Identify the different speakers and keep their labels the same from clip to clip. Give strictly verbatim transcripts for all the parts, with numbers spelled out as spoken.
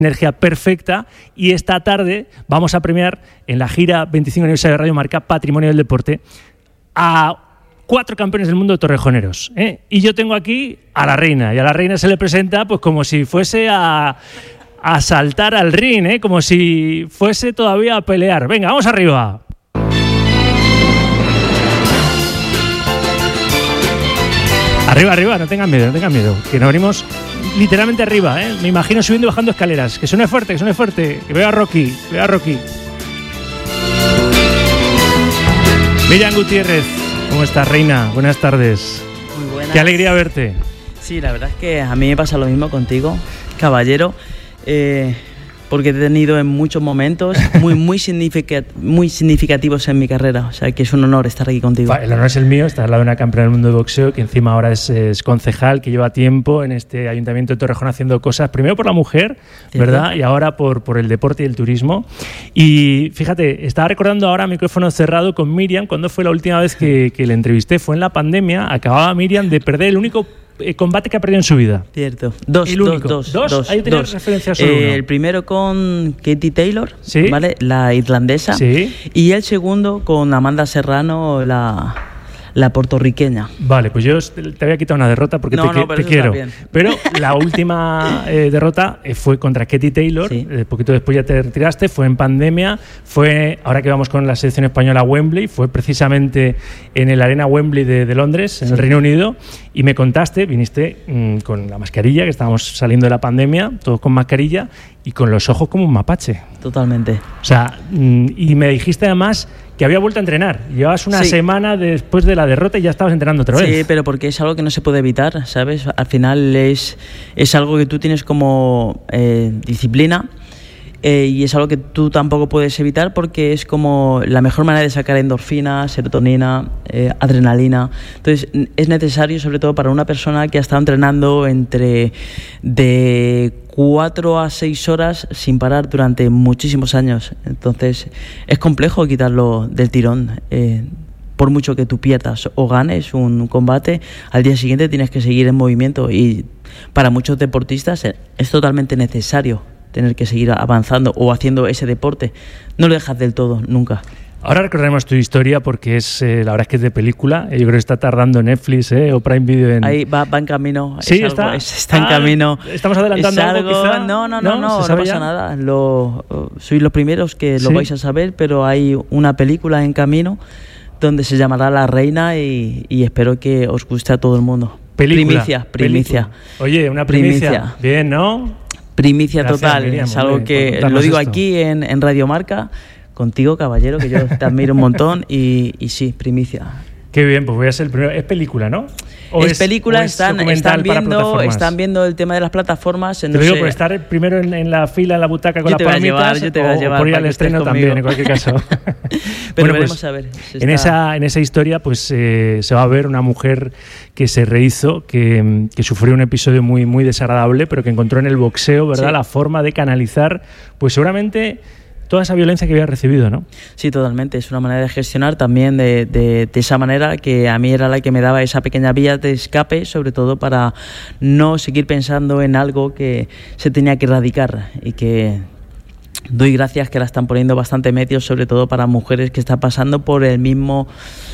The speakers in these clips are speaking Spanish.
Speaker 1: energía perfecta, y esta tarde vamos a premiar en la gira veinticinco aniversario de Radio Marca Patrimonio del Deporte a cuatro campeones del mundo de torrejoneros, ¿eh? Y yo tengo aquí a la reina, y a la reina se le presenta pues como si fuese a, a saltar al ring, ¿eh? Como si fuese todavía a pelear. Venga, vamos arriba. Arriba, arriba, no tengan miedo, no tengan miedo, que nos venimos literalmente arriba, ¿eh? Me imagino subiendo y bajando escaleras. Que suene fuerte, que suene fuerte, que vea a Rocky, que vea a Rocky. Miriam Gutiérrez, ¿cómo estás, reina? Buenas tardes.
Speaker 2: Muy buenas.
Speaker 1: Qué alegría verte.
Speaker 2: Sí, la verdad es que a mí me pasa lo mismo contigo, caballero, eh, porque he tenido en muchos momentos muy, muy, significat- muy significativos en mi carrera. O sea, que es un honor estar aquí contigo.
Speaker 1: El honor es el mío, estar al lado de una campeona del mundo de boxeo, que encima ahora es, es concejal, que lleva tiempo en este Ayuntamiento de Torrejón haciendo cosas, primero por la mujer, ¿verdad? ¿Cierto? Y ahora por, por el deporte y el turismo. Y fíjate, estaba recordando ahora, micrófono cerrado, con Miriam, cuando fue la última vez que, que le entrevisté, fue en la pandemia. Acababa Miriam de perder el único combate que ha perdido en su vida.
Speaker 2: Cierto. Dos,
Speaker 1: el
Speaker 2: dos,
Speaker 1: único.
Speaker 2: dos,
Speaker 1: ¿Dos?
Speaker 2: dos.
Speaker 1: Ahí tenías
Speaker 2: dos.
Speaker 1: referencia solo
Speaker 2: eh,
Speaker 1: uno.
Speaker 2: El primero con Katie Taylor,
Speaker 1: ¿sí?
Speaker 2: ¿Vale? La irlandesa.
Speaker 1: Sí.
Speaker 2: Y el segundo con Amanda Serrano, la, la puertorriqueña.
Speaker 1: Vale, pues yo te había quitado una derrota porque
Speaker 2: no,
Speaker 1: te,
Speaker 2: no, pero
Speaker 1: te quiero.
Speaker 2: Bien.
Speaker 1: Pero la última eh, derrota fue contra Katie Taylor.
Speaker 2: Sí.
Speaker 1: Eh, poquito después ya te retiraste. Fue en pandemia. Fue, ahora que vamos con la selección española a Wembley, fue precisamente en el Arena Wembley de, de Londres, en sí. el Reino Unido. Y me contaste, viniste mmm, con la mascarilla, que estábamos saliendo de la pandemia, todos con mascarilla, y con los ojos como un mapache.
Speaker 2: Totalmente.
Speaker 1: O sea, mmm, y me dijiste además que había vuelto a entrenar. Llevabas una
Speaker 2: sí.
Speaker 1: semana después de la derrota y ya estabas entrenando otra vez.
Speaker 2: Sí, pero porque es algo que no se puede evitar, ¿sabes? Al final es, es algo que tú tienes como eh, disciplina. Eh, y es algo que tú tampoco puedes evitar porque es como la mejor manera de sacar endorfina, serotonina, eh, adrenalina. Entonces es necesario, sobre todo para una persona que ha estado entrenando entre de cuatro a seis horas sin parar durante muchísimos años. Entonces es complejo quitarlo del tirón. Eh, por mucho que tú pierdas o ganes un combate, al día siguiente tienes que seguir en movimiento, y para muchos deportistas es totalmente necesario tener que seguir avanzando o haciendo ese deporte. No lo dejas del todo, nunca.
Speaker 1: Ahora recordaremos tu historia porque es eh, la verdad es que es de película. Yo creo que está tardando Netflix eh, o Prime Video en...
Speaker 2: Ahí va, va en camino.
Speaker 1: Sí,
Speaker 2: es
Speaker 1: está.
Speaker 2: Algo, es, está en
Speaker 1: ah,
Speaker 2: camino.
Speaker 1: ¿Estamos adelantando
Speaker 2: es
Speaker 1: algo,
Speaker 2: algo
Speaker 1: quizá?
Speaker 2: No, no, no, no, no, no pasa
Speaker 1: ya?
Speaker 2: nada. Lo, sois los primeros que lo
Speaker 1: ¿Sí?
Speaker 2: vais a saber, pero hay una película en camino donde se llamará La Reina y, y espero que os guste a todo el mundo.
Speaker 1: Película.
Speaker 2: Primicia, primicia.
Speaker 1: Película. Oye, una primicia.
Speaker 2: primicia.
Speaker 1: Bien, ¿no?
Speaker 2: Primicia
Speaker 1: Gracias,
Speaker 2: total,
Speaker 1: Miriam,
Speaker 2: es algo
Speaker 1: hombre,
Speaker 2: que lo digo esto. aquí en, en Radio Marca, contigo, caballero, que yo te admiro un montón, y, y sí, primicia.
Speaker 1: Qué bien, pues voy a ser el primero. ¿Es película, no?
Speaker 2: ¿O es, es película, es están, están, viendo, están viendo el tema de las plataformas.
Speaker 1: Te
Speaker 2: no
Speaker 1: lo digo
Speaker 2: sé.
Speaker 1: por estar primero en, en la fila, en la butaca con
Speaker 2: yo
Speaker 1: las palomitas,
Speaker 2: llevar, yo te voy a llevar,
Speaker 1: o por ir al estreno también, en cualquier caso.
Speaker 2: Pero
Speaker 1: bueno,
Speaker 2: veremos
Speaker 1: pues,
Speaker 2: a ver. Si
Speaker 1: en, esa, en esa historia pues eh, se va a ver una mujer que se rehizo, que, que sufrió un episodio muy, muy desagradable, pero que encontró en el boxeo, ¿verdad?, sí. la forma de canalizar, pues seguramente toda esa violencia que había recibido, ¿no?
Speaker 2: Sí, totalmente. Es una manera de gestionar también de, de, de esa manera que a mí era la que me daba esa pequeña vía de escape, sobre todo para no seguir pensando en algo que se tenía que erradicar, y que doy gracias que la están poniendo bastante medios, sobre todo para mujeres que están pasando por el mismo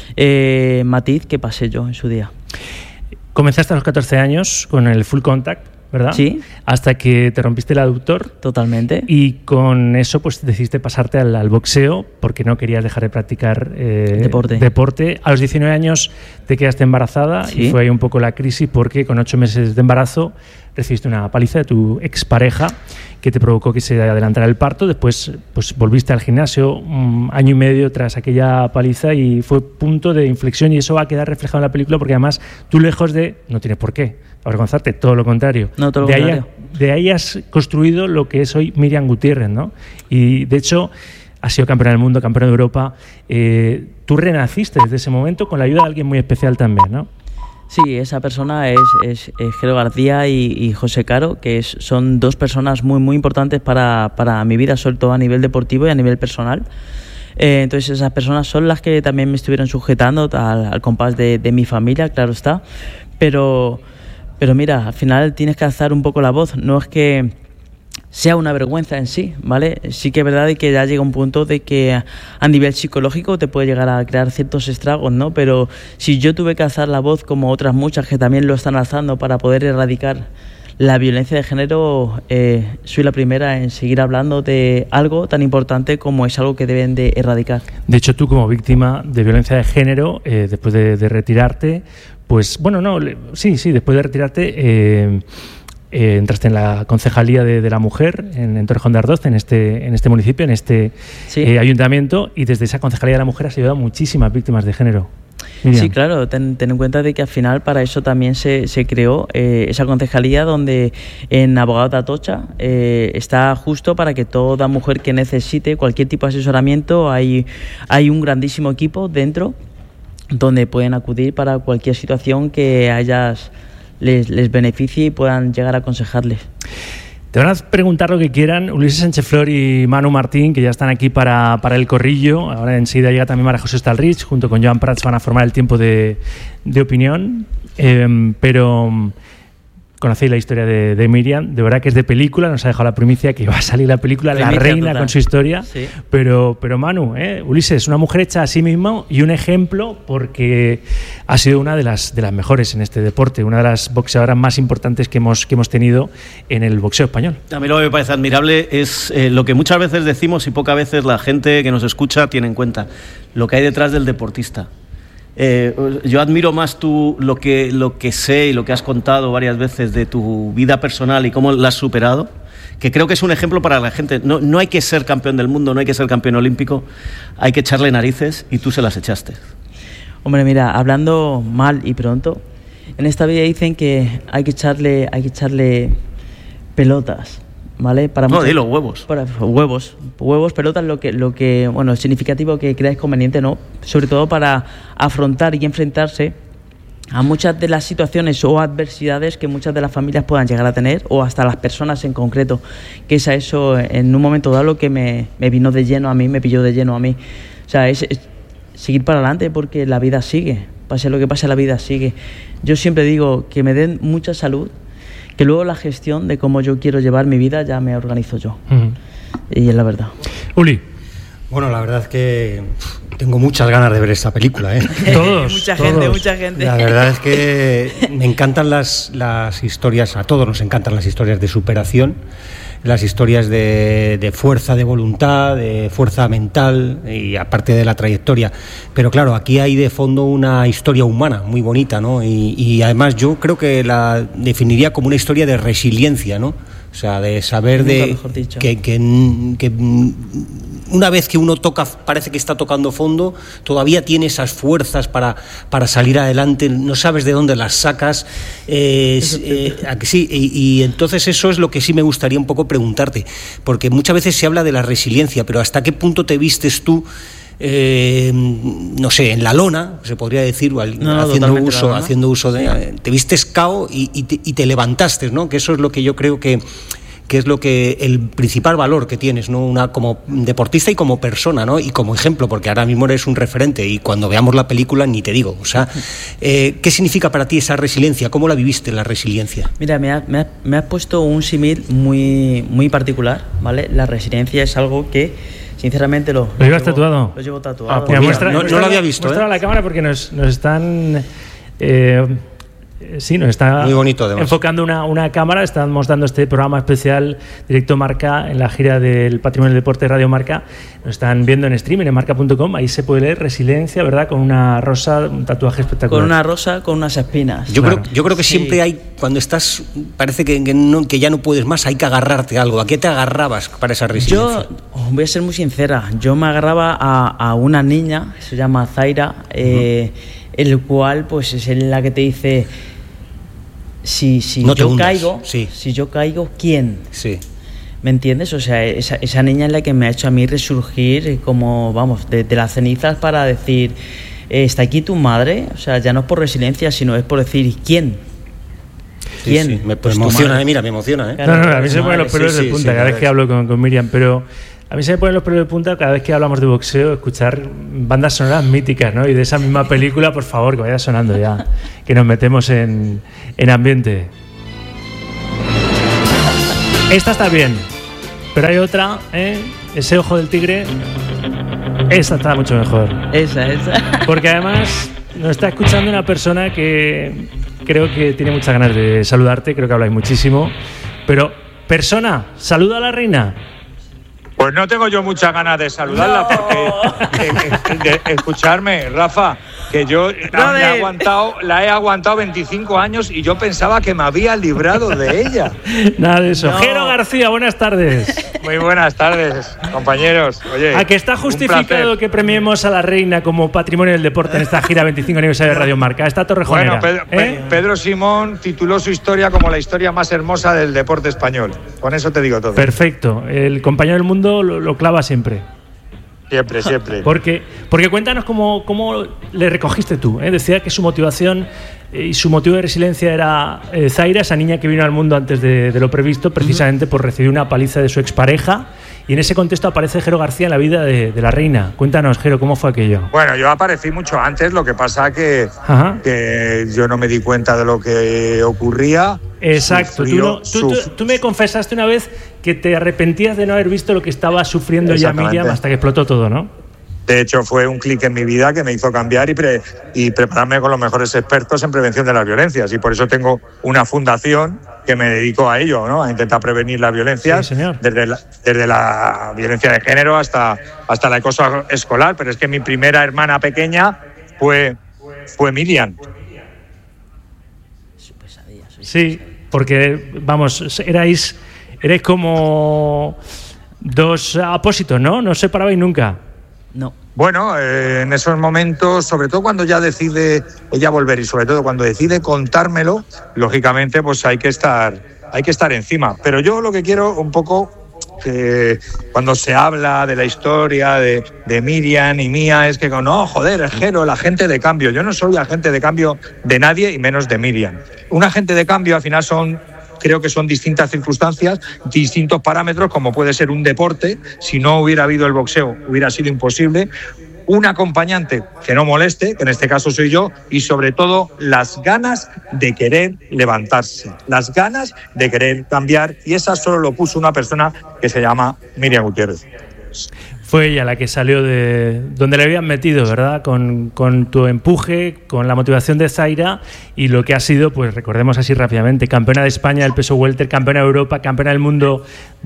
Speaker 2: eh, matiz que pasé yo en su día.
Speaker 1: Comenzaste a los catorce años con el full contact, ¿verdad?
Speaker 2: Sí.
Speaker 1: Hasta que te rompiste el aductor.
Speaker 2: Totalmente.
Speaker 1: Y con eso pues decidiste pasarte al, al boxeo porque no querías dejar de practicar eh,
Speaker 2: deporte.
Speaker 1: deporte. A los diecinueve años te quedaste embarazada,
Speaker 2: sí.
Speaker 1: y fue ahí un poco la crisis porque con ocho meses de embarazo recibiste una paliza de tu expareja que te provocó que se adelantara el parto. Después pues volviste al gimnasio un año y medio tras aquella paliza y fue punto de inflexión, y eso va a quedar reflejado en la película porque además tú, lejos de... no tienes por qué avergonzarte, todo lo contrario.
Speaker 2: No, todo lo
Speaker 1: de
Speaker 2: contrario.
Speaker 1: Ahí, de ahí has construido lo que es hoy Miriam Gutiérrez, ¿no? Y de hecho has sido campeona del mundo, campeona de Europa. Eh, tú renaciste desde ese momento con la ayuda de alguien muy especial también, ¿no?
Speaker 2: Sí, esa persona es, es, es Gelo García y, y José Caro, que es, son dos personas muy muy importantes para, para mi vida, sobre todo a nivel deportivo y a nivel personal. Eh, entonces esas personas son las que también me estuvieron sujetando al, al compás de, de mi familia, claro está. Pero, pero mira, al final tienes que alzar un poco la voz. No es que sea una vergüenza en sí, ¿vale? Sí que es verdad que ya llega un punto de que a nivel psicológico te puede llegar a crear ciertos estragos, ¿no? Pero si yo tuve que alzar la voz como otras muchas que también lo están alzando para poder erradicar la violencia de género, eh, soy la primera en seguir hablando de algo tan importante como es algo que deben de erradicar.
Speaker 1: De hecho, tú como víctima de violencia de género, eh, después de, de retirarte, pues bueno, no, le, sí, sí, después de retirarte... Eh, Eh, entraste en la concejalía de, de la mujer en, en Torrejón de Ardoz, en este, en este municipio, en este sí. eh, ayuntamiento, y desde esa concejalía de la mujer has ayudado a muchísimas víctimas de género. Miriam.
Speaker 2: Sí, claro, ten, ten en cuenta de que al final para eso también se, se creó eh, esa concejalía donde en Abogados de Atocha eh, está justo para que toda mujer que necesite cualquier tipo de asesoramiento, hay, hay un grandísimo equipo dentro donde pueden acudir para cualquier situación que hayas Les, les beneficie y puedan llegar a aconsejarles.
Speaker 1: Te van a preguntar lo que quieran Ulises Sánchez Flor y Manu Martín, que ya están aquí para, para el corrillo. Ahora enseguida llega también María José Stalrich, junto con Joan Prats van a formar el tiempo de, de opinión. Eh, pero conocéis la historia de, de Miriam, de verdad que es de película, nos ha dejado la primicia que va a salir la película primicia La Reina total. Con su historia, sí. pero, pero Manu, eh, Ulises, una mujer hecha a sí misma y un ejemplo porque ha sido una de las, de las mejores en este deporte, una de las boxeadoras más importantes que hemos, que hemos tenido en el boxeo español.
Speaker 3: A mí lo que me parece admirable es eh, lo que muchas veces decimos y pocas veces la gente que nos escucha tiene en cuenta, lo que hay detrás del deportista. Eh, yo admiro más tú lo que, lo que sé y lo que has contado varias veces de tu vida personal y cómo la has superado, que creo que es un ejemplo para la gente. No, no hay que ser campeón del mundo, no hay que ser campeón olímpico, hay que echarle narices y tú se las echaste.
Speaker 2: Hombre, mira, hablando mal y pronto, en esta vida dicen que hay que echarle, hay que echarle pelotas. ¿Vale? Para
Speaker 3: no, dilo, huevos.
Speaker 2: Para, huevos, huevos, pelotas, lo que, lo que, bueno, significativo que creáis conveniente, ¿no? Sobre todo para afrontar y enfrentarse a muchas de las situaciones o adversidades que muchas de las familias puedan llegar a tener, o hasta las personas en concreto, que es a eso en un momento dado lo que me, me vino de lleno a mí, me pilló de lleno a mí. O sea, es, es seguir para adelante porque la vida sigue, pase lo que pase, la vida sigue. Yo siempre digo que me den mucha salud, que luego la gestión de cómo yo quiero llevar mi vida ya me organizo yo. Uh-huh. Y es la verdad.
Speaker 1: Uli.
Speaker 4: Bueno, la verdad es que tengo muchas ganas de ver esta película, ¿eh?
Speaker 1: Todos.
Speaker 2: mucha
Speaker 1: todos.
Speaker 2: gente, mucha gente.
Speaker 4: La verdad es que me encantan las, las historias, a todos nos encantan las historias de superación, las historias de, de fuerza de voluntad, de fuerza mental y aparte de la trayectoria. Pero claro, aquí hay de fondo una historia humana muy bonita, ¿no? Y, y además yo creo que la definiría como una historia de resiliencia, ¿no? O sea, de saber de que, que, que una vez que uno toca, parece que está tocando fondo, todavía tiene esas fuerzas para, para salir adelante, no sabes de dónde las sacas. Eh, eh, sí, y, y entonces eso es lo que sí me gustaría un poco preguntarte, porque muchas veces se habla de la resiliencia, pero ¿hasta qué punto te vistes tú? Eh, no sé, en la lona, se podría decir, no, haciendo uso, haciendo uso de, sí. Te vistes cao y, y, te, y te levantaste, ¿no? Que eso es lo que yo creo que, que es lo que el principal valor que tienes, ¿no? Una como deportista y como persona, ¿no? Y como ejemplo, porque ahora mismo eres un referente y cuando veamos la película ni te digo, o sea, eh, ¿qué significa para ti esa resiliencia? ¿Cómo la viviste la resiliencia?
Speaker 2: Mira, me, ha, me, ha, me has puesto un símil muy, muy particular, ¿vale? La resiliencia es algo que sinceramente lo,
Speaker 1: ¿Lo llevas tatuado?
Speaker 2: Lo llevo tatuado.
Speaker 4: Ah, pues mira, muestra, no, muestra, no lo había visto.
Speaker 1: Muestra
Speaker 4: ¿eh?
Speaker 1: a la cámara porque nos, nos están... Eh, sí, nos está
Speaker 4: muy bonito, además.
Speaker 1: enfocando una, una cámara. Estamos dando este programa especial Directo Marca en la gira del Patrimonio del Deporte Radio Marca. Nos están viendo en streaming en marca punto com. Ahí se puede leer resiliencia, ¿verdad? Con una rosa, un tatuaje espectacular.
Speaker 2: Con una rosa, con unas espinas.
Speaker 4: Yo,
Speaker 1: claro.
Speaker 4: creo, yo creo que sí. Siempre hay, cuando estás, parece que, que, no, que ya no puedes más, hay que agarrarte a algo. ¿A qué te agarrabas para esa resiliencia?
Speaker 2: Yo voy a ser muy sincera. Yo me agarraba a, a una niña, se llama Zaira, eh, uh-huh. el cual pues es la que te dice... Si, si
Speaker 4: no
Speaker 2: yo
Speaker 4: hundas,
Speaker 2: caigo,
Speaker 4: sí.
Speaker 2: si yo caigo, ¿quién?
Speaker 4: Sí.
Speaker 2: ¿Me entiendes? O sea, esa, esa niña es la que me ha hecho a mí resurgir como, vamos, de, de las cenizas para decir, eh, ¿está aquí tu madre? O sea, ya no es por resiliencia, sino es por decir, ¿quién? ¿Quién?
Speaker 4: Sí, sí. Me pues emociona, eh, mira, me emociona, ¿eh?
Speaker 1: Claro, no, no, a mí se me ponen los pelos sí, de punta sí, cada sí, vez que hablo con, con Miriam, pero... A mí se me ponen los pelos de punta cada vez que hablamos de boxeo, escuchar bandas sonoras míticas, ¿no? Y de esa misma película, por favor, que vaya sonando ya, que nos metemos en, en ambiente. Esta está bien. Pero hay otra, ¿eh? Ese ojo del tigre, esa está mucho mejor.
Speaker 2: Esa, esa.
Speaker 1: Porque además nos está escuchando una persona que creo que tiene muchas ganas de saludarte, creo que habláis muchísimo. Pero, persona, saluda a la reina.
Speaker 5: Pues no tengo yo muchas ganas de saludarla,
Speaker 2: no.
Speaker 5: porque de, de, de escucharme, Rafa, que yo la he aguantado, la he aguantado veinticinco años y yo pensaba que me había librado de ella.
Speaker 1: Nada de eso.
Speaker 2: No.
Speaker 1: Jero García, buenas tardes.
Speaker 5: Muy buenas tardes, compañeros. Oye,
Speaker 1: a que está justificado que premiemos a la reina como patrimonio del deporte en esta gira veinticinco aniversario de Radio Marca. Esta torrejonera.
Speaker 5: Bueno, Pedro,
Speaker 1: ¿eh?
Speaker 5: Pedro Simón tituló su historia como la historia más hermosa del deporte español. Con eso te digo todo.
Speaker 1: Perfecto. El compañero del mundo lo, lo clava siempre.
Speaker 5: Siempre, siempre.
Speaker 1: Porque, porque cuéntanos cómo, cómo le recogiste tú. ¿eh? Decía que su motivación y su motivo de resiliencia era eh, Zaira, esa niña que vino al mundo antes de, de lo previsto, precisamente por recibir una paliza de su expareja. Y en ese contexto aparece Jero García en la vida de, de la reina. Cuéntanos, Jero, ¿cómo fue aquello?
Speaker 5: Bueno, yo aparecí mucho antes, lo que pasa que, que yo no me di cuenta de lo que ocurría.
Speaker 1: Exacto. Sufrió, tú, no, tú, tú, tú me confesaste una vez que te arrepentías de no haber visto lo que estaba sufriendo ella Miriam hasta que explotó todo, ¿no?
Speaker 5: De hecho, fue un clic en mi vida que me hizo cambiar y, pre, y prepararme con los mejores expertos en prevención de las violencias. Y por eso tengo una fundación que me dedico a ello, ¿no? A intentar prevenir las violencias,
Speaker 1: sí, señor.
Speaker 5: Desde, la, desde la violencia de género hasta, hasta el acoso escolar. Pero es que mi primera hermana pequeña fue, fue Miriam.
Speaker 1: Sí, porque, vamos, erais, erais como dos apósitos, ¿no? No os separabais nunca.
Speaker 2: No.
Speaker 5: Bueno, eh, en esos momentos, sobre todo cuando ya decide ella volver y sobre todo cuando decide contármelo, lógicamente pues hay que estar, hay que estar encima. Pero yo lo que quiero un poco, eh, cuando se habla de la historia de, de Miriam y mía, es que no, joder, es Jero, el agente de cambio. Yo no soy agente de cambio de nadie y menos de Miriam. Un agente de cambio al final son... Creo que son distintas circunstancias, distintos parámetros, como puede ser un deporte. Si no hubiera habido el boxeo, hubiera sido imposible. Un acompañante que no moleste, que en este caso soy yo, y sobre todo las ganas de querer levantarse, las ganas de querer cambiar, y esa solo lo puso una persona que se llama Miriam Gutiérrez.
Speaker 1: Fue ella la que salió de donde le habían metido, ¿verdad? Con, con tu empuje, con la motivación de Zaira y lo que ha sido, pues recordemos así rápidamente, campeona de España del peso welter, campeona de Europa, campeona del mundo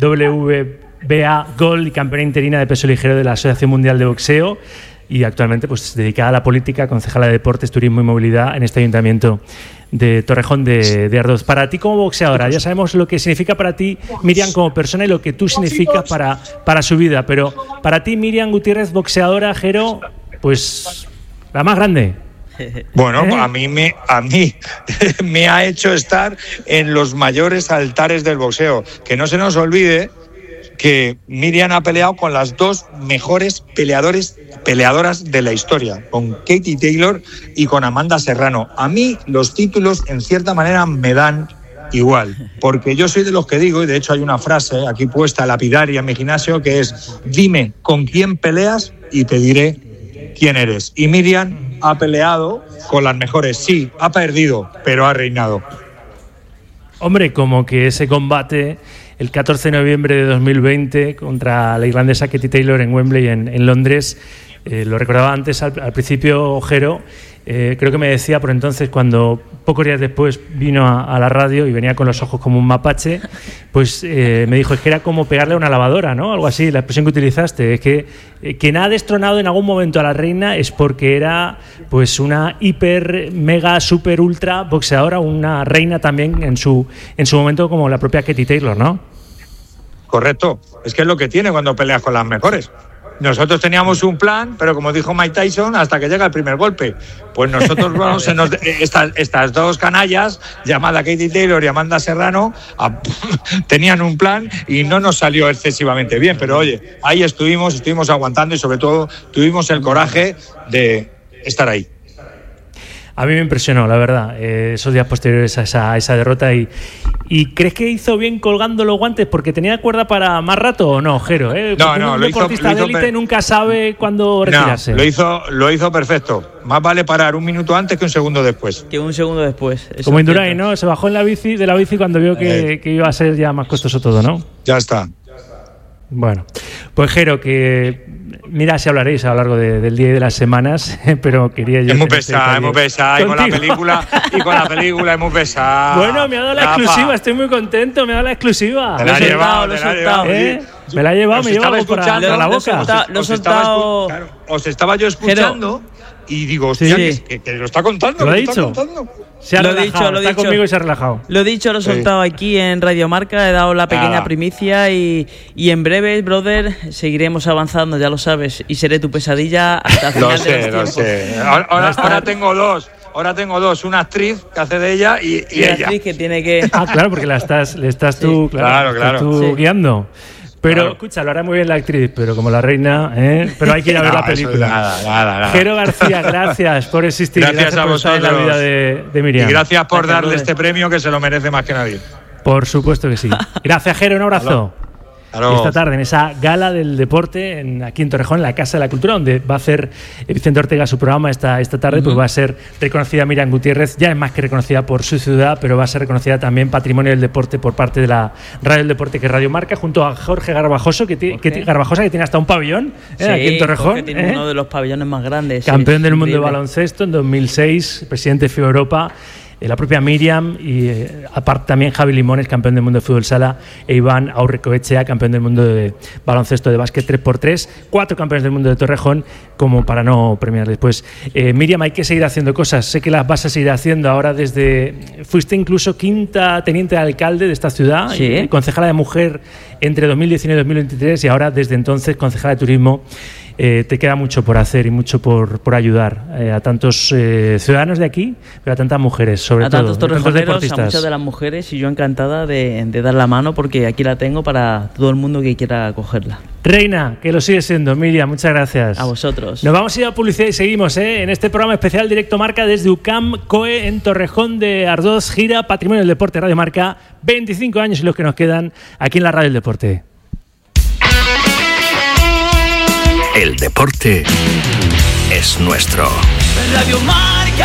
Speaker 1: W B A Gold y campeona interina de peso ligero de la Asociación Mundial de Boxeo. Y actualmente pues dedicada a la política, concejala de Deportes, Turismo y Movilidad en este ayuntamiento de Torrejón de, de Ardoz. Para ti como boxeadora, ya sabemos lo que significa para ti Miriam como persona y lo que tú significas para, para su vida, pero para ti Miriam Gutiérrez, boxeadora, Jero, pues la más grande.
Speaker 5: Bueno,
Speaker 1: ¿Eh?
Speaker 5: a mí, me, a mí me ha hecho estar en los mayores altares del boxeo. Que no se nos olvide que Miriam ha peleado con las dos mejores peleadores, peleadoras de la historia, con Katie Taylor y con Amanda Serrano. A mí los títulos, en cierta manera, me dan igual, porque yo soy de los que digo, y de hecho hay una frase aquí puesta lapidaria en mi gimnasio, que es: dime con quién peleas y te diré quién eres. Y Miriam ha peleado con las mejores, sí, ha perdido, pero ha reinado.
Speaker 1: Hombre, como que ese combate el catorce de noviembre de dos mil veinte contra la irlandesa Katie Taylor en Wembley, en, en Londres, eh, lo recordaba antes al, al principio Jero, eh, creo que me decía por entonces, cuando pocos días después vino a, a la radio y venía con los ojos como un mapache, pues eh, me dijo, es que era como pegarle a una lavadora, ¿no? Algo así, la expresión que utilizaste, es que eh, quien ha destronado en algún momento a la reina es porque era pues una hiper, mega, super, ultra boxeadora, una reina también en su, en su momento, como la propia Katie Taylor, ¿no?
Speaker 5: Correcto, es que es lo que tiene cuando peleas con las mejores. Nosotros teníamos un plan, pero como dijo Mike Tyson, hasta que llega el primer golpe. Pues nosotros, bueno, se nos, estas, estas dos canallas, llamada Katie Taylor y Amanda Serrano, a, tenían un plan y no nos salió excesivamente bien. Pero oye, ahí estuvimos, estuvimos aguantando y sobre todo tuvimos el coraje de estar ahí.
Speaker 1: A mí me impresionó, la verdad, eh, esos días posteriores a esa, a esa derrota. Y, ¿Y crees que hizo bien colgando los guantes porque tenía cuerda para más rato o no, Jero? ¿eh?
Speaker 5: No, no,
Speaker 1: un
Speaker 5: lo
Speaker 1: deportista
Speaker 5: hizo, lo hizo
Speaker 1: de élite nunca sabe cuándo retirarse.
Speaker 5: No, lo hizo, lo hizo perfecto. Más vale parar un minuto antes que un segundo después.
Speaker 2: Que un segundo después.
Speaker 1: Como Indurain, ¿no? Se bajó en la bici, de la bici cuando vio que, eh. que iba a ser ya más costoso todo, ¿no?
Speaker 5: Ya está.
Speaker 1: Bueno, pues Jero, que mira si hablaréis a lo largo de, del día y de las semanas, pero quería yo...
Speaker 5: Es muy pesada, es muy pesada, y con la película, y con la película es muy pesada.
Speaker 1: Bueno, me ha dado la
Speaker 5: Rafa.
Speaker 1: exclusiva, estoy muy contento, me ha dado la exclusiva.
Speaker 5: Te la
Speaker 2: Lo
Speaker 5: has
Speaker 2: he
Speaker 5: llevado,
Speaker 2: soltado,
Speaker 5: te
Speaker 2: lo
Speaker 5: la
Speaker 2: he
Speaker 5: has llevado.
Speaker 2: soltado.
Speaker 1: ¿Eh? Me la he llevado,
Speaker 5: Os
Speaker 1: me lleva
Speaker 5: estaba
Speaker 1: algo por la,
Speaker 5: escuchando,
Speaker 1: por la
Speaker 2: lo he
Speaker 1: boca.
Speaker 2: soltado. Lo he
Speaker 5: Os estaba
Speaker 2: soltado.
Speaker 5: escu- claro, os estaba yo escuchando y digo, hostia,
Speaker 2: Sí.
Speaker 5: que, que- que lo está contando.
Speaker 1: ¿Lo ha
Speaker 5: lo está
Speaker 1: dicho?
Speaker 5: contando.
Speaker 1: Se ha
Speaker 2: Lo he
Speaker 1: relajado,
Speaker 2: dicho, lo he
Speaker 1: está
Speaker 2: dicho.
Speaker 1: conmigo y se ha relajado.
Speaker 2: Lo he dicho, lo he
Speaker 5: Sí.
Speaker 2: soltado aquí en Radio Marca, he dado la pequeña
Speaker 5: Nada.
Speaker 2: primicia y, y en breve, brother, seguiremos avanzando, ya lo sabes, y seré tu pesadilla hasta el final
Speaker 5: Lo
Speaker 2: de
Speaker 5: sé,
Speaker 2: los
Speaker 5: lo
Speaker 2: tiempos.
Speaker 5: sé. Ahora, ahora- ahora tengo dos. Ahora tengo dos. Una actriz que hace de ella y, y
Speaker 2: Y la
Speaker 5: ella.
Speaker 2: actriz que tiene que...
Speaker 1: Ah, claro, porque la estás, le estás tú,
Speaker 2: Sí.
Speaker 1: claro,
Speaker 5: Claro,
Speaker 1: estás
Speaker 5: claro.
Speaker 1: tú
Speaker 2: Sí.
Speaker 1: guiando. Pero,
Speaker 5: Claro.
Speaker 1: escucha, lo hará muy bien la actriz, pero como la reina, ¿eh? Pero hay que ir a ver
Speaker 5: No,
Speaker 1: la
Speaker 5: eso
Speaker 1: película.
Speaker 5: nada, nada, nada.
Speaker 1: Jero García, gracias por existir.
Speaker 5: Gracias a
Speaker 1: por estar en la
Speaker 5: vosotros.
Speaker 1: vida de, de Miriam.
Speaker 5: Y gracias por
Speaker 2: Gracias,
Speaker 5: darle
Speaker 2: brother.
Speaker 5: este premio que se lo merece más que nadie.
Speaker 1: Por supuesto que sí. Gracias, Jero, un abrazo.
Speaker 5: Claro.
Speaker 1: Y esta tarde, en esa gala del deporte, en, aquí en Torrejón, en la Casa de la Cultura, donde va a hacer Vicente Ortega su programa esta, esta tarde, uh-huh. pues va a ser reconocida Miriam Gutiérrez, ya es más que reconocida por su ciudad, pero va a ser reconocida también Patrimonio del Deporte por parte de la Radio del Deporte, que es Radio Marca, junto a Jorge Garbajoso, que, ti, que Garbajosa, que tiene hasta un pabellón ¿eh?
Speaker 2: Sí,
Speaker 1: aquí en Torrejón.
Speaker 2: Jorge tiene
Speaker 1: ¿eh?
Speaker 2: uno de los pabellones más grandes.
Speaker 1: Campeón
Speaker 2: sí,
Speaker 1: del mundo
Speaker 2: increíble.
Speaker 1: de baloncesto en dos mil seis, presidente de FIBA Europa. La propia Miriam y eh, aparte también Javi Limones, campeón del mundo de fútbol sala, e Iván Aurrecoechea, campeón del mundo de baloncesto de básquet tres por tres, cuatro campeones del mundo de Torrejón, como para no premiarles. Pues eh, Miriam, hay que seguir haciendo cosas, sé que las vas a seguir haciendo ahora desde... Fuiste incluso quinta teniente de alcalde de esta ciudad,
Speaker 2: sí.
Speaker 1: y concejala de mujer entre dos mil diecinueve y dos mil veintitrés y ahora desde entonces concejala de turismo. Eh, te queda mucho por hacer y mucho por, por ayudar eh, a tantos eh, ciudadanos de aquí, pero a tantas mujeres, sobre
Speaker 2: a
Speaker 1: todo.
Speaker 2: tantos
Speaker 1: a tantos
Speaker 2: torrejoneros,
Speaker 1: deportistas.
Speaker 2: a muchas de las mujeres, y yo encantada de, de dar la mano porque aquí la tengo para todo el mundo que quiera cogerla.
Speaker 1: Reina, que lo sigue siendo. Miriam, muchas gracias.
Speaker 2: A vosotros.
Speaker 1: Nos vamos a ir a publicidad y seguimos ¿eh? en este programa especial Directo Marca desde U C A M COE en Torrejón de Ardoz, gira Patrimonio del Deporte Radio Marca, veinticinco años y los que nos quedan aquí en la Radio del Deporte.
Speaker 6: El deporte es nuestro.
Speaker 7: Radio Marca.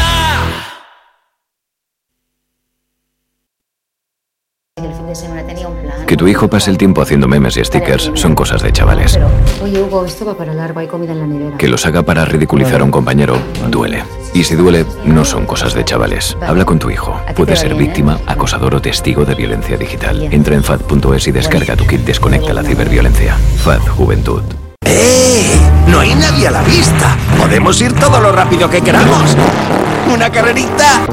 Speaker 8: El fin de semana tenía un plan.
Speaker 6: Que tu hijo pase el tiempo haciendo memes y stickers son cosas de chavales.
Speaker 8: Pero, oye, Hugo, esto va para largo, hay comida en la nevera.
Speaker 6: Que los haga para ridiculizar a un compañero duele. Y si duele, no son cosas de chavales. Habla con tu hijo. Puede ser víctima, acosador o testigo de violencia digital. Entra en fad punto es y descarga tu kit Desconecta la ciberviolencia. F A D Juventud.
Speaker 9: ¡Eh! ¡No hay nadie a la vista! ¡Podemos ir todo lo rápido que queramos! ¡Una carrerita!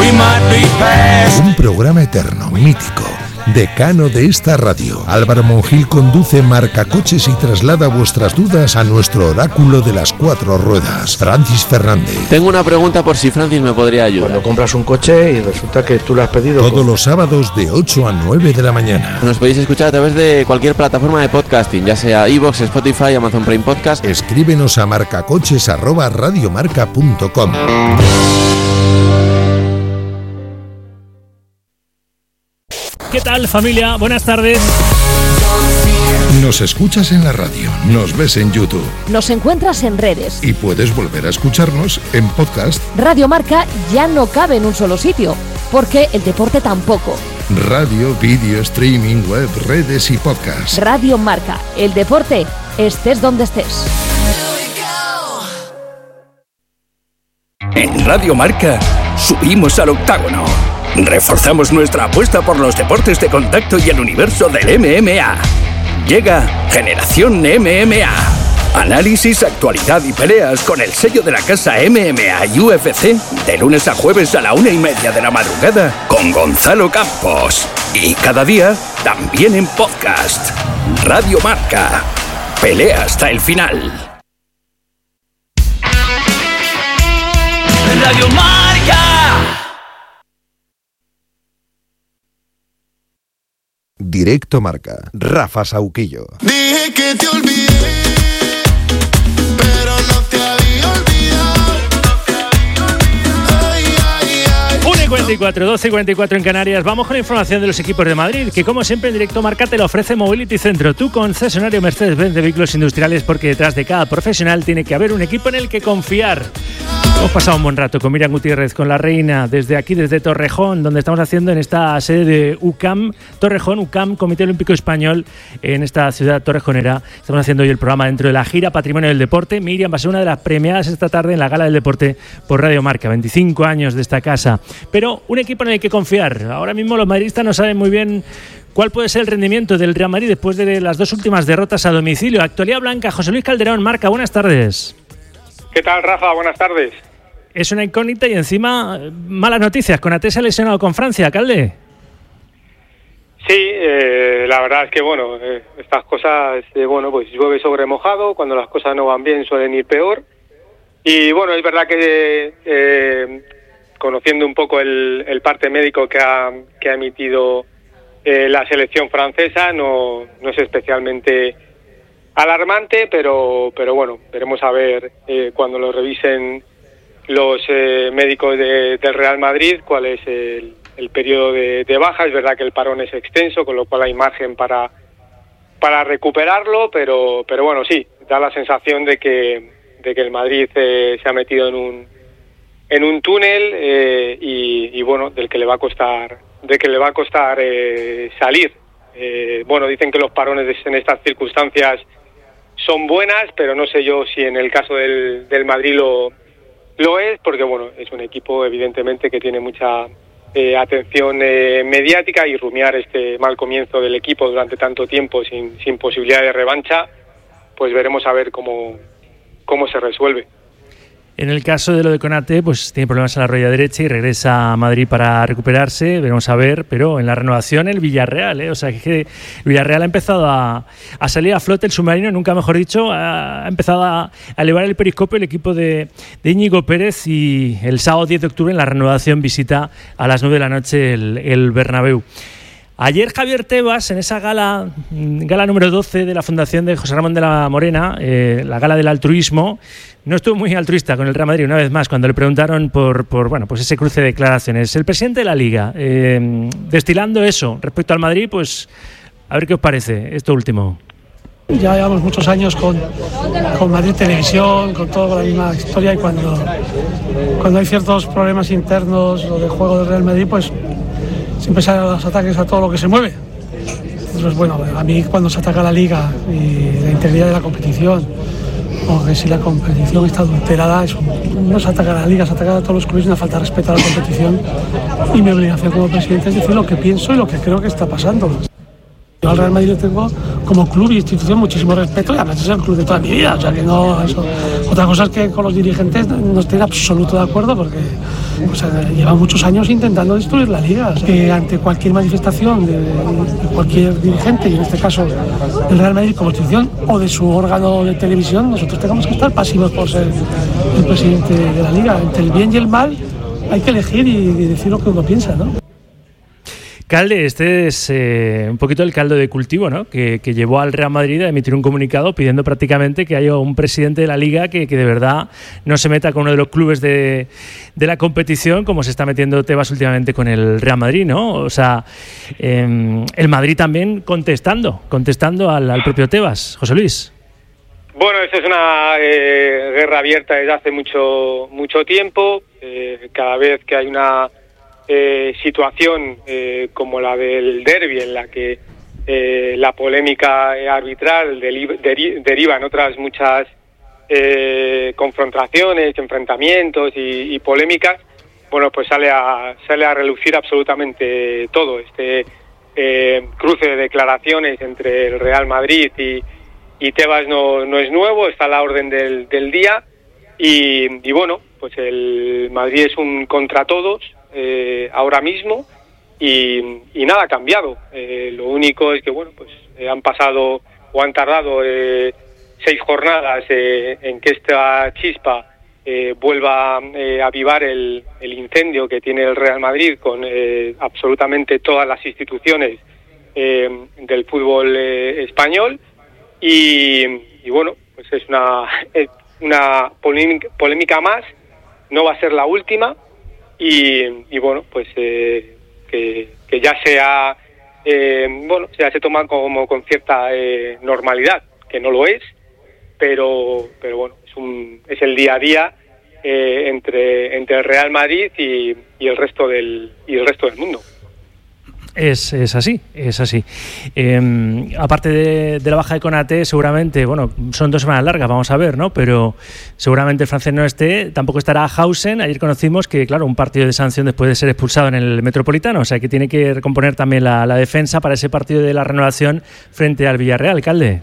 Speaker 10: Un programa eterno, mítico, decano de esta radio. Álvaro Monjil conduce Marcacoches y traslada vuestras dudas a nuestro oráculo de las cuatro ruedas, Francis Fernández.
Speaker 11: Tengo una pregunta por si Francis me podría ayudar.
Speaker 12: Cuando compras un coche y resulta que tú lo has pedido...
Speaker 10: Todos
Speaker 12: con...
Speaker 10: los sábados de ocho a nueve de la mañana.
Speaker 11: Nos podéis escuchar a través de cualquier plataforma de podcasting, ya sea iVoox, Spotify, Amazon Prime Podcast.
Speaker 10: Escríbenos a marcacoches arroba radiomarca punto com.
Speaker 1: ¿Qué tal, familia? Buenas tardes.
Speaker 10: Nos escuchas en la radio, nos ves en YouTube.
Speaker 13: Nos encuentras en redes.
Speaker 10: Y puedes volver a escucharnos en podcast.
Speaker 13: Radio Marca ya no cabe en un solo sitio, porque el deporte tampoco.
Speaker 10: Radio, vídeo, streaming, web, redes y podcast.
Speaker 13: Radio Marca, el deporte, estés donde estés.
Speaker 14: En Radio Marca, subimos al octágono. Reforzamos nuestra apuesta por los deportes de contacto y el universo del M M A. Llega Generación M M A. Análisis, actualidad y peleas con el sello de la casa M M A y U F C de lunes a jueves a la una y media de la madrugada con Gonzalo Campos. Y cada día también en podcast. Radio Marca. Pelea hasta el final.
Speaker 7: Radio Marca.
Speaker 10: Directo Marca, Rafa Sauquillo.
Speaker 15: Dije que te olvidé, pero no te había olvidado. Ay, ay, ay.
Speaker 1: Un una y cuarenta y cuatro, doce y cuarenta y cuatro en Canarias. Vamos con la información de los equipos de Madrid, que como siempre en directo Marca te lo ofrece Mobility Centro, tu concesionario Mercedes-Benz de vehículos industriales, porque detrás de cada profesional tiene que haber un equipo en el que confiar. Hemos pasado un buen rato con Miriam Gutiérrez, con la reina, desde aquí, desde Torrejón, donde estamos haciendo en esta sede de U C A M, Torrejón, U C A M, Comité Olímpico Español, en esta ciudad torrejonera. Estamos haciendo hoy el programa dentro de la gira Patrimonio del Deporte. Miriam va a ser una de las premiadas esta tarde en la Gala del Deporte por Radio Marca, veinticinco años de esta casa. Pero un equipo en el que confiar. Ahora mismo los madridistas no saben muy bien cuál puede ser el rendimiento del Real Madrid después de las dos últimas derrotas a domicilio. Actualidad Blanca, José Luis Calderón, Marca, buenas tardes.
Speaker 16: ¿Qué tal, Rafa? Buenas tardes.
Speaker 1: Es una incógnita y encima malas noticias. Konaté se ha lesionado con Francia, Calde.
Speaker 16: Sí, eh, la verdad es que bueno, eh, estas cosas, eh, bueno, pues llueve sobre mojado. Cuando las cosas no van bien suelen ir peor. Y bueno, es verdad que eh, conociendo un poco el, el parte médico que ha, que ha emitido eh, la selección francesa, no, no es especialmente alarmante, pero, pero bueno, veremos a ver eh, cuando lo revisen los eh, médicos de, del Real Madrid cuál es el, el periodo de, de baja. Es verdad que el parón es extenso, con lo cual hay margen para para recuperarlo, pero pero bueno, sí, da la sensación de que de que el Madrid eh, se ha metido en un en un túnel eh, y, y bueno, del que le va a costar de que le va a costar eh, salir. Eh, bueno, dicen que los parones en estas circunstancias son buenas, pero no sé yo si en el caso del, del Madrid lo Lo es, porque bueno, es un equipo evidentemente que tiene mucha eh, atención eh, mediática, y rumiar este mal comienzo del equipo durante tanto tiempo sin, sin posibilidad de revancha, pues veremos a ver cómo, cómo se resuelve.
Speaker 1: En el caso de lo de Konaté, pues tiene problemas en la rodilla derecha y regresa a Madrid para recuperarse, veremos a ver, pero en la renovación el Villarreal, ¿eh? O sea, que el Villarreal ha empezado a, a salir a flote, el submarino, nunca mejor dicho, ha, ha empezado a, a elevar el periscopio el equipo de, de Íñigo Pérez, y el sábado diez de octubre en la renovación visita a las nueve de la noche el, el Bernabéu. Ayer Javier Tebas, en esa gala, gala número doce de la Fundación de José Ramón de la Morena, eh, la gala del altruismo, no estuvo muy altruista con el Real Madrid una vez más cuando le preguntaron por, por bueno, pues ese cruce de declaraciones. El presidente de la Liga, eh, destilando eso respecto al Madrid, pues a ver qué os parece esto último.
Speaker 17: Ya llevamos muchos años con, con Madrid Televisión, con toda la misma historia, y cuando, cuando hay ciertos problemas internos o de juego del Real Madrid, pues siempre salen los ataques a todo lo que se mueve. Entonces, bueno, a mí cuando se ataca la Liga y la integridad de la competición, o que si la competición está adulterada, es un, no se ataca a la Liga, se ataca a todos los clubes, una falta de respeto a la competición, y mi obligación como presidente es decir lo que pienso y lo que creo que está pasando. Yo al Real Madrid le tengo como club y institución muchísimo respeto, y además es el club de toda mi vida, o sea que no, eso. Otra cosa es que con los dirigentes no estoy en absoluto de acuerdo, porque pues, llevan muchos años intentando destruir la Liga. Que ante cualquier manifestación de, de cualquier dirigente, y en este caso del Real Madrid como institución o de su órgano de televisión, nosotros tengamos que estar pasivos por ser el presidente de la Liga. Entre el bien y el mal hay que elegir y, y decir lo que uno piensa, ¿no?
Speaker 1: Calde, este es eh, un poquito el caldo de cultivo, ¿no? Que, que llevó al Real Madrid a emitir un comunicado pidiendo prácticamente que haya un presidente de la Liga que, que de verdad no se meta con uno de los clubes de, de la competición, como se está metiendo Tebas últimamente con el Real Madrid, ¿no? O sea, eh, el Madrid también contestando, contestando al, al propio Tebas. José Luis.
Speaker 16: Bueno, esto es una eh, guerra abierta desde hace mucho, mucho tiempo. Eh, cada vez que hay una Eh, situación eh, como la del derbi, en la que eh, la polémica arbitral deri- deri- deriva en otras muchas eh, confrontaciones, enfrentamientos y, y polémicas, bueno, pues sale a sale a relucir absolutamente todo. Este eh, cruce de declaraciones entre el Real Madrid y, y Tebas no, no es nuevo, está a la orden del, del día, y, y bueno, pues el Madrid es un contra todos Eh, ahora mismo, y, y nada ha cambiado. Eh, lo único es que bueno, pues eh, han pasado o han tardado eh, seis jornadas eh, en que esta chispa eh, vuelva eh, a avivar el, el incendio que tiene el Real Madrid con eh, absolutamente todas las instituciones eh, del fútbol eh, español, y, y bueno, pues es una, una polémica, polémica más, no va a ser la última. y, y bueno, pues eh, que, que ya sea, eh, bueno, ya se toma como con cierta eh, normalidad, que no lo es, pero, pero bueno, es, un, es el día a día eh, entre, entre el Real Madrid y, y, el resto del, y el resto del mundo.
Speaker 1: Es, es así, es así. Eh, aparte de, de la baja de Konaté, seguramente, bueno, son dos semanas largas, vamos a ver, ¿no? Pero seguramente el francés no esté, tampoco estará Hausen. Ayer conocimos que, claro, un partido de sanción después de ser expulsado en el Metropolitano, o sea que tiene que recomponer también la, la defensa para ese partido de la renovación frente al Villarreal, alcalde.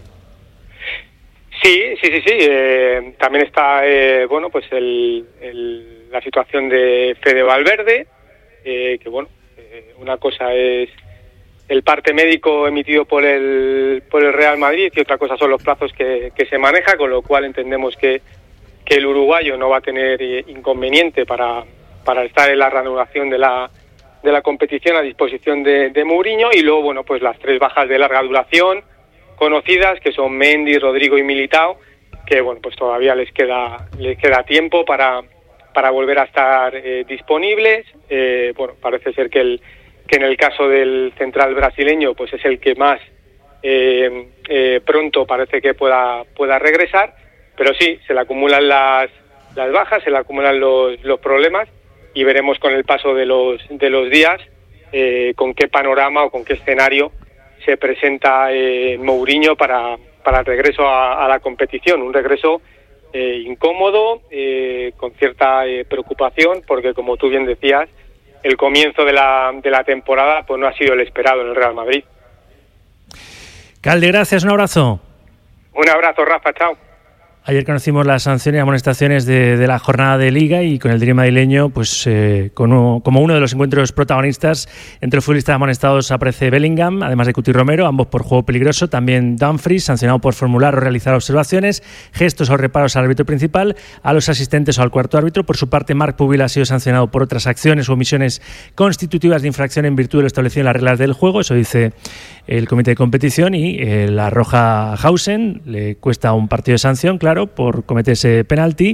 Speaker 16: Sí, sí, sí, sí. Eh, también está, eh, bueno, pues el, el, la situación de Fede Valverde, eh, que bueno, una cosa es el parte médico emitido por el por el Real Madrid y otra cosa son los plazos que, que se maneja, con lo cual entendemos que, que el uruguayo no va a tener inconveniente para, para estar en la reanudación de la de la competición a disposición de, de Mourinho. Y luego, bueno, pues las tres bajas de larga duración conocidas, que son Mendy, Rodrigo y Militao, que bueno, pues todavía les queda les queda tiempo para para volver a estar eh, disponibles. Eh, bueno, parece ser que el que en el caso del central brasileño pues es el que más eh, eh, pronto parece que pueda pueda regresar, pero sí, se le acumulan las las bajas, se le acumulan los los problemas y veremos con el paso de los de los días eh, con qué panorama o con qué escenario se presenta eh, Mourinho para para el regreso a, a la competición, un regreso Eh, incómodo, eh, con cierta eh, preocupación, porque como tú bien decías, el comienzo de la, de la temporada pues no ha sido el esperado en el Real Madrid.
Speaker 1: Calde, gracias, un abrazo.
Speaker 16: Un abrazo, Rafa, chao.
Speaker 1: Ayer conocimos las sanciones y amonestaciones de, de la jornada de Liga y con el Diri madrileño, pues eh, con uno, como uno de los encuentros protagonistas, entre los futbolistas amonestados aparece Bellingham, además de Cuti Romero, ambos por juego peligroso, también Dumfries, sancionado por formular o realizar observaciones, gestos o reparos al árbitro principal, a los asistentes o al cuarto árbitro. Por su parte, Marc Pubil ha sido sancionado por otras acciones o omisiones constitutivas de infracción en virtud de lo establecido en las reglas del juego, eso dice el comité de competición, y eh, la roja Hausen le cuesta un partido de sanción, claro, por cometer ese penalti.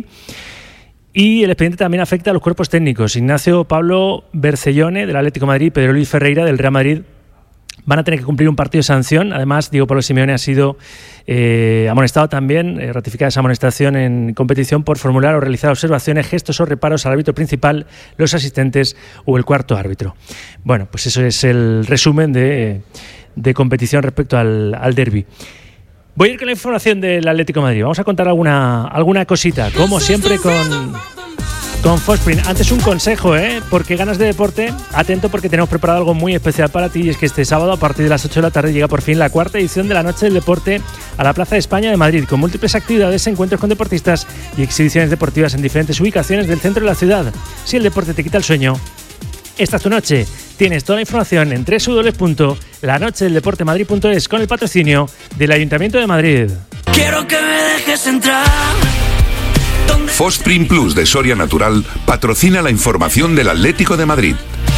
Speaker 1: Y el expediente también afecta a los cuerpos técnicos. Ignacio Pablo Bercellone del Atlético de Madrid, Pedro Luis Ferreira del Real Madrid van a tener que cumplir un partido de sanción. Además, Diego Pablo Simeone ha sido eh, amonestado también, eh, ratificada esa amonestación en competición por formular o realizar observaciones, gestos o reparos al árbitro principal, los asistentes o el cuarto árbitro. Bueno, pues eso es el resumen de, de competición respecto al, al derbi. Voy a ir con la información del Atlético de Madrid. Vamos a contar alguna, alguna cosita, como siempre con, con Fosprint. Antes un consejo, ¿eh? Porque ganas de deporte, atento porque tenemos preparado algo muy especial para ti, y es que este sábado a partir de las ocho de la tarde llega por fin la cuarta edición de la Noche del Deporte a la Plaza de España de Madrid, con múltiples actividades, encuentros con deportistas y exhibiciones deportivas en diferentes ubicaciones del centro de la ciudad. Si el deporte te quita el sueño, esta es tu noche. Tienes toda la información en doble u doble u doble u punto la noche del deporte madrid punto es con el patrocinio del Ayuntamiento de Madrid.
Speaker 7: Quiero que me dejes entrar.
Speaker 10: Fosprint Plus de Soria Natural patrocina la información del Atlético de Madrid.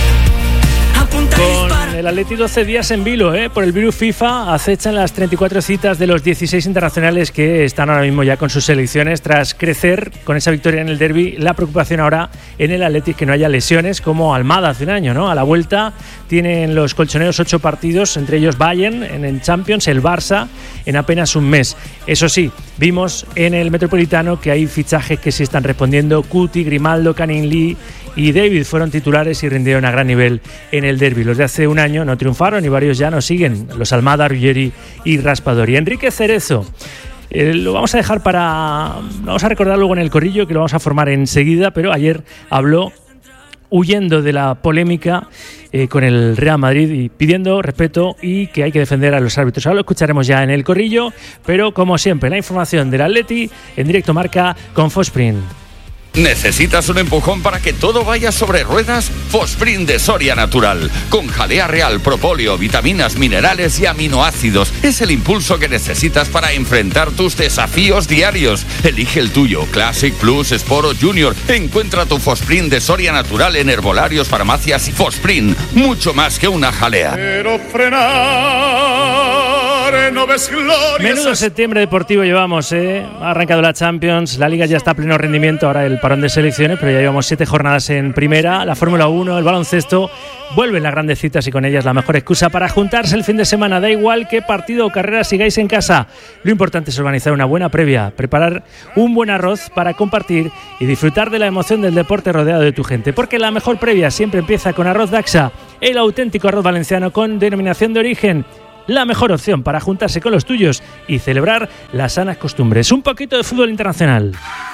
Speaker 1: Con el Atleti doce días en vilo, ¿eh? Por el virus FIFA acechan las treinta y cuatro citas de los dieciséis internacionales que están ahora mismo ya con sus selecciones. Tras crecer con esa victoria en el derbi, la preocupación ahora en el Atleti es que no haya lesiones como Almada hace un año, ¿no? A la vuelta tienen los colchoneros ocho partidos, entre ellos Bayern en el Champions, el Barça en apenas un mes. Eso sí, vimos en el Metropolitano que hay fichajes que sí están respondiendo. Cuti, Grimaldo, Canning Lee y David fueron titulares y rindieron a gran nivel en el derbi. Los de hace un año no triunfaron y varios ya no siguen, los Almada, Ruggeri y Raspadori. Enrique Cerezo, eh, lo vamos a dejar para... vamos a recordar luego en el corrillo, que lo vamos a formar enseguida, pero ayer habló huyendo de la polémica eh, con el Real Madrid y pidiendo respeto y que hay que defender a los árbitros. Ahora lo escucharemos ya en el corrillo, pero como siempre, la información del Atleti en directo marca con Fosprint.
Speaker 18: ¿Necesitas un empujón para que todo vaya sobre ruedas? Fosprint de Soria Natural, con jalea real, propóleo, vitaminas, minerales y aminoácidos. Es el impulso que necesitas para enfrentar tus desafíos diarios. Elige el tuyo, Classic, Plus, Sport o Junior. Encuentra tu Fosprint de Soria Natural en herbolarios, farmacias y Fosprint. Mucho más que una jalea.
Speaker 15: Quiero frenar que no ves gloria.
Speaker 1: Menudo septiembre deportivo llevamos, ¿eh? Ha arrancado la Champions, la Liga ya está a pleno rendimiento, ahora el parón de selecciones, pero ya llevamos siete jornadas en primera, la Fórmula uno, el baloncesto, vuelven las grandes citas y con ellas la mejor excusa para juntarse el fin de semana. Da igual qué partido o carrera sigáis en casa, lo importante es organizar una buena previa, preparar un buen arroz para compartir y disfrutar de la emoción del deporte rodeado de tu gente, porque la mejor previa siempre empieza con Arroz Daxa, el auténtico arroz valenciano con denominación de origen. La mejor opción para juntarse con los tuyos y celebrar las sanas costumbres. Un poquito de fútbol internacional.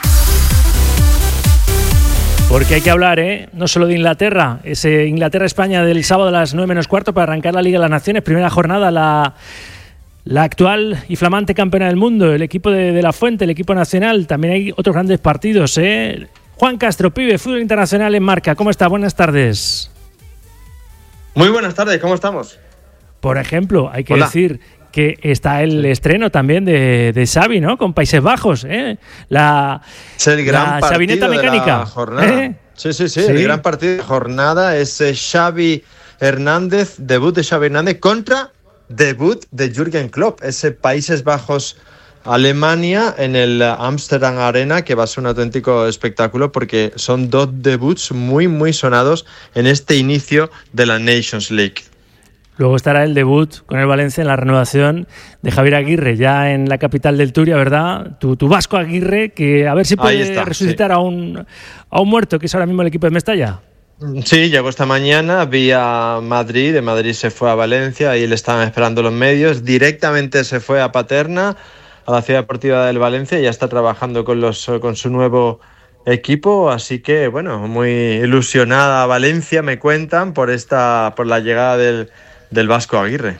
Speaker 1: Porque hay que hablar, ¿eh? No solo de Inglaterra. Ese Inglaterra-España del sábado a las nueve menos cuarto para arrancar la Liga de las Naciones. Primera jornada, la, la actual y flamante campeona del mundo. El equipo de, de La Fuente, el equipo nacional. También hay otros grandes partidos, ¿eh? Juan Castro, pibe, fútbol internacional en Marca. ¿Cómo está? Buenas tardes.
Speaker 19: Muy buenas tardes, ¿cómo estamos?
Speaker 1: Por ejemplo, hay que
Speaker 19: Hola.
Speaker 1: decir que está el sí. estreno también de, de Xavi, ¿no? Con Países Bajos, ¿eh? La,
Speaker 19: es el gran
Speaker 1: la Xavineta mecánica.
Speaker 19: De la jornada.
Speaker 1: ¿Eh?
Speaker 19: Sí, sí, sí,
Speaker 1: sí,
Speaker 19: el gran partido de jornada es Xavi Hernández, debut de Xavi Hernández contra debut de Jürgen Klopp, ese Países Bajos Alemania en el Amsterdam Arena, que va a ser un auténtico espectáculo porque son dos debuts muy, muy sonados en este inicio de la Nations League.
Speaker 1: Luego estará el debut con el Valencia en la renovación de Javier Aguirre, ya en la capital del Turia, ¿verdad? Tu, tu Vasco Aguirre, que a ver si puede está, resucitar sí. a, un, a un muerto, que es ahora mismo el equipo de Mestalla.
Speaker 19: Sí, llegó esta mañana vía Madrid, de Madrid se fue a Valencia y le estaban esperando los medios, directamente se fue a Paterna, a la Ciudad Deportiva del Valencia, y ya está trabajando con, los, con su nuevo equipo, así que bueno, muy ilusionada Valencia, me cuentan, por, esta, por la llegada del del Vasco Aguirre.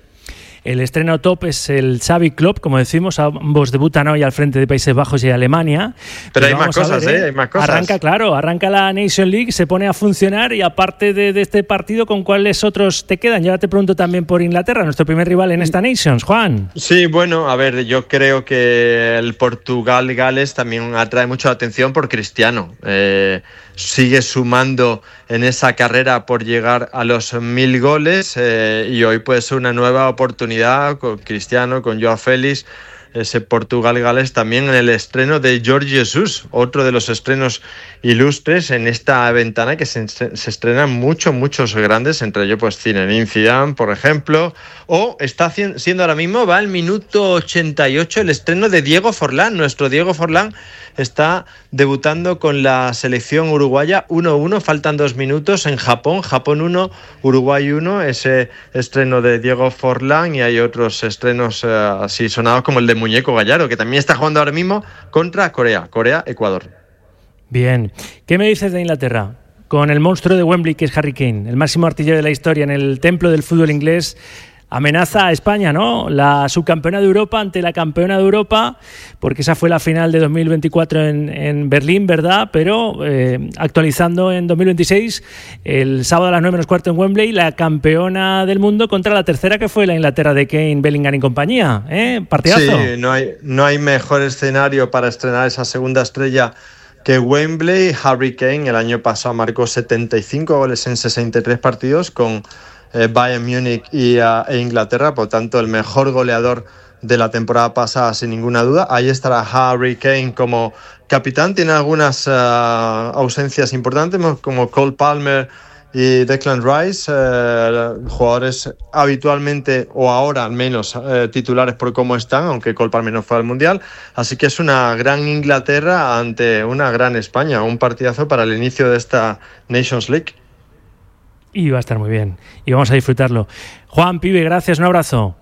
Speaker 1: El estreno top es el Xavi Klopp, como decimos, ambos debutan hoy al frente de Países Bajos y Alemania.
Speaker 19: Pero, Pero hay más cosas, ver, ¿eh? Hay más cosas.
Speaker 1: Arranca, claro, arranca la Nation League, se pone a funcionar y aparte de, de este partido, ¿con cuáles otros te quedan? Yo ahora te pregunto también por Inglaterra, nuestro primer rival en esta Nations, Juan.
Speaker 19: Sí, bueno, a ver, yo creo que el Portugal-Gales también atrae mucho la atención por Cristiano. Eh, sigue sumando en esa carrera por llegar a los mil goles eh, y hoy puede ser una nueva oportunidad con Cristiano, con Joao Félix, ese Portugal-Gales, también en el estreno de Jorge Jesus, otro de los estrenos ilustres en esta ventana que se, se estrenan muchos, muchos grandes, entre ellos pues Zinedine Zidane, por ejemplo, o está siendo ahora mismo, va al minuto ochenta y ocho el estreno de Diego Forlán. Nuestro Diego Forlán está debutando con la selección uruguaya uno uno, faltan dos minutos en Japón, Japón uno, Uruguay uno, ese estreno de Diego Forlán, y hay otros estrenos eh, así sonados como el de Muñeco Gallardo, que también está jugando ahora mismo contra Corea, Corea-Ecuador.
Speaker 1: Bien, ¿qué me dices de Inglaterra? Con el monstruo de Wembley, que es Harry Kane, el máximo artillero de la historia en el templo del fútbol inglés, amenaza a España, ¿no? La subcampeona de Europa ante la campeona de Europa, porque esa fue la final de dos mil veinticuatro en, en Berlín, ¿verdad? Pero eh, actualizando en dos mil veintiséis, el sábado a las nueve menos cuarto en Wembley, la campeona del mundo contra la tercera, que fue la Inglaterra de Kane, Bellingham y compañía, ¿eh? Partidazo.
Speaker 19: Sí, no hay, no hay mejor escenario para estrenar esa segunda estrella que Wembley. Harry Kane el año pasado marcó setenta y cinco goles en sesenta y tres partidos con eh, Bayern Múnich y, uh, e Inglaterra, por tanto el mejor goleador de la temporada pasada sin ninguna duda. Ahí estará Harry Kane como capitán, tiene algunas uh, ausencias importantes como Cole Palmer y Declan Rice, eh, jugadores habitualmente, o ahora al menos, eh, titulares por cómo están, aunque Cole Palmer no fue al Mundial. Así que es una gran Inglaterra ante una gran España, un partidazo para el inicio de esta Nations League.
Speaker 1: Y va a estar muy bien, y vamos a disfrutarlo. Juan, pibe, gracias, un abrazo.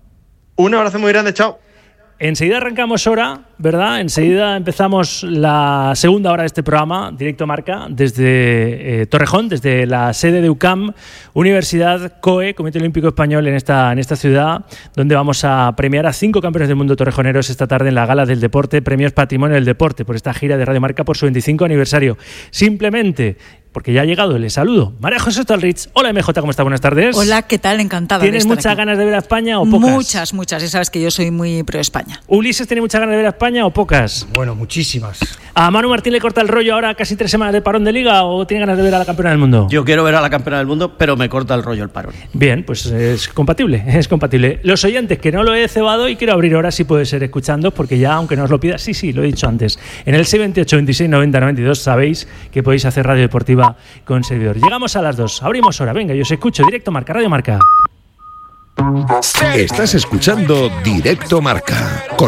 Speaker 19: Un abrazo muy grande, chao.
Speaker 1: Enseguida arrancamos hora, ¿verdad? Enseguida empezamos la segunda hora de este programa, Directo Marca, desde eh, Torrejón, desde la sede de U C A M, Universidad C O E, Comité Olímpico Español, en esta, en esta ciudad, donde vamos a premiar a cinco campeones del mundo torrejoneros esta tarde en la Gala del Deporte, Premios Patrimonio del Deporte, por esta gira de Radio Marca por su veinticinco aniversario. Simplemente porque ya ha llegado, les saludo. María José Stalrich. Hola, M J, ¿cómo está? Buenas tardes.
Speaker 20: Hola, ¿qué tal? Encantada
Speaker 1: ¿Tienes
Speaker 20: de estar
Speaker 1: muchas
Speaker 20: aquí.
Speaker 1: ganas de ver a España o pocas?
Speaker 20: Muchas, muchas. Ya sabes que yo soy muy pro España.
Speaker 1: ¿Ulises tiene muchas ganas de ver a España España o pocas?
Speaker 4: Bueno, muchísimas.
Speaker 1: ¿A Manu Martín le corta el rollo ahora casi tres semanas de parón de liga o tiene ganas de ver a la campeona del mundo?
Speaker 3: Yo quiero ver a la campeona del mundo, pero me corta el rollo el parón.
Speaker 1: Bien, pues es compatible, es compatible. Los oyentes, que no lo he cebado y quiero abrir ahora, sí puede ser escuchando, porque ya, aunque no os lo pida, sí, sí, lo he dicho antes. En el seis veintiocho, veintiséis, noventa, noventa y dos sabéis que podéis hacer radio deportiva con servidor. Llegamos a las dos, abrimos hora, venga, yo os escucho, Directo Marca, Radio Marca.
Speaker 10: Estás escuchando Directo Marca.